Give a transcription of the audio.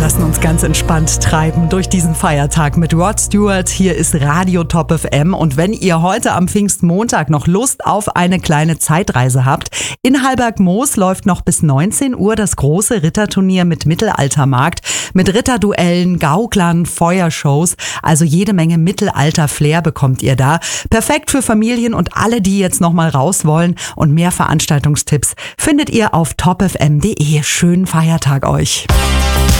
lassen uns ganz entspannt treiben durch diesen Feiertag mit Rod Stewart. Hier ist Radio Top FM. Und wenn ihr heute am Pfingstmontag noch Lust auf eine kleine Zeitreise habt, in Hallberg-Moos läuft noch bis 19 Uhr das große Ritterturnier mit Mittelaltermarkt, mit Ritterduellen, Gauklern, Feuershows. Also jede Menge Mittelalter-Flair bekommt ihr da. Perfekt für Familien und alle, die jetzt noch mal raus wollen. Und mehr Veranstaltungstipps findet ihr auf topfm.de. Schönen Feiertag euch.